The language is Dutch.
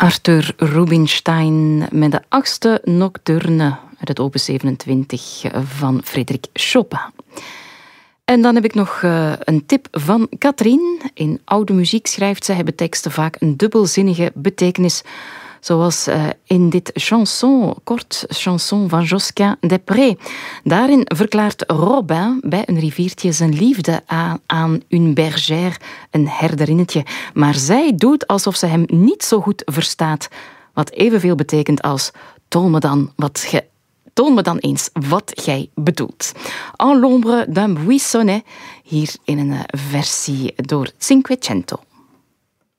Arthur Rubinstein met de 8e nocturne uit het opus 27 van Frédéric Chopin. En dan heb ik nog een tip van Catherine. In oude muziek schrijft zij, hebben teksten vaak een dubbelzinnige betekenis. Zoals in dit kort chanson van Josquin des Prés. Daarin verklaart Robin bij een riviertje zijn liefde aan une bergère, een herderinnetje. Maar zij doet alsof ze hem niet zo goed verstaat. Wat evenveel betekent als toon me dan eens wat jij bedoelt. En l'ombre d'un buissonnet, hier in een versie door Cinquecento.